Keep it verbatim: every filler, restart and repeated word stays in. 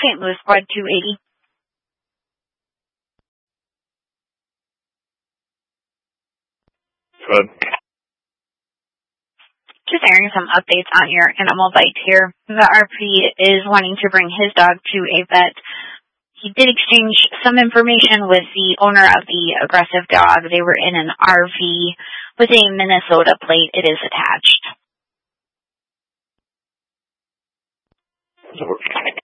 Saint Louis Squad two eighty. Good. Just airing some updates on your animal bite here. The R P is wanting to bring his dog to a vet. He did exchange some information with the owner of the aggressive dog. They were in an R V with a Minnesota plate. It is attached.